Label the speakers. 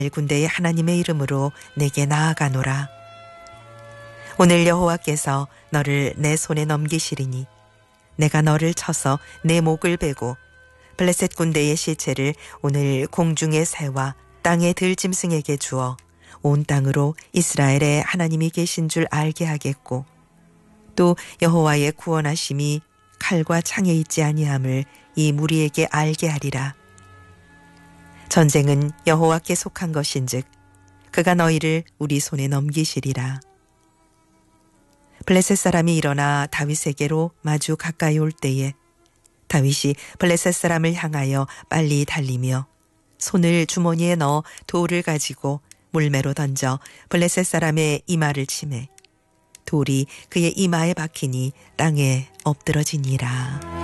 Speaker 1: 군대의 하나님의 이름으로 내게 나아가노라. 오늘 여호와께서 너를 내 손에 넘기시리니 내가 너를 쳐서 내 목을 베고 블레셋 군대의 시체를 오늘 공중의 새와 땅의 들짐승에게 주어 온 땅으로 이스라엘의 하나님이 계신 줄 알게 하겠고 또 여호와의 구원하심이 칼과 창에 있지 아니함을 이 무리에게 알게 하리라. 전쟁은 여호와께 속한 것인즉 그가 너희를 우리 손에 넘기시리라. 블레셋 사람이 일어나 다윗에게로 마주 가까이 올 때에 다윗이 블레셋 사람을 향하여 빨리 달리며 손을 주머니에 넣어 돌을 가지고 물매로 던져 블레셋 사람의 이마를 치매 돌이 그의 이마에 박히니 땅에 엎드러지니라.